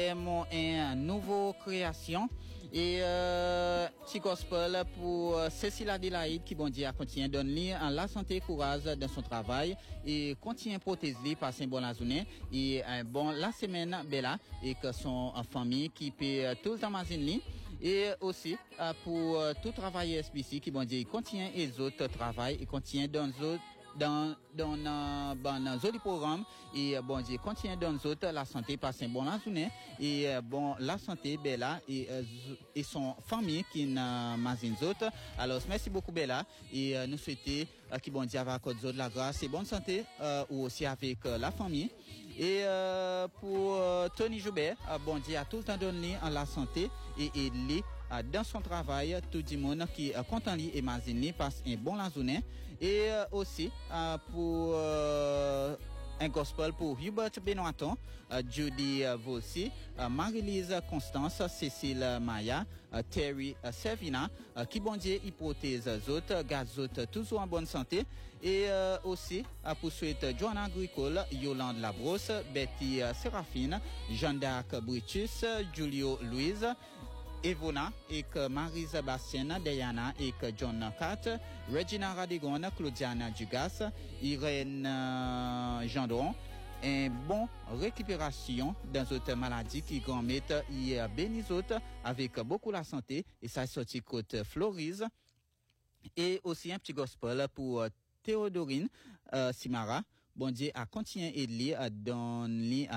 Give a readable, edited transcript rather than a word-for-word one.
vraiment une nouvelle création. Et petit gospel pour Cécile Adélaïde qui bon Dieu a continué de donner la santé et courage dans son travail et continue à protéger par un bon la journée et bon la semaine bella et que son famille qui peut tout le temps magazine et aussi pour tout travail SBC qui bon Dieu continue les autres travail et continue dans autres dans joli programme et bon Dieu continue dans autres la santé passe un bon la journée et bon la santé Bella et son famille qui n'a mazine autres. Alors merci beaucoup Bella et nous souhaiter qui bon Dieu va accorder la grâce et bonne santé ou aussi avec la famille. Et pour Tony Joubert, bon Dieu a tout le temps donné en la santé et aider dans son travail tout le monde qui est content lui et mazine passe un bon la journée et aussi pour un gospel pour Hubert Benoîton, Judy Volsi, Marie-Lise Constance, Cécile Maya, Terry Servina, qui bon Dieu hypothèse autres, garde toujours en bonne santé et aussi pour souhaiter Joanna Agricole, Yolande Labrosse, Betty Séraphine, Jeanne d'Arc Brutus, Julio Louise, Evona et que Marie-Sébastien, Diana et que John Cat, Regina Radigon, Claudiana Dugas, Irène Gendron, un bon récupération dans autres maladies qui grand mettent y bénis autres avec beaucoup la santé et ça sorti côte Florise et aussi un petit gospel pour Théodorine Simara. Bon Dieu a continué à lire dans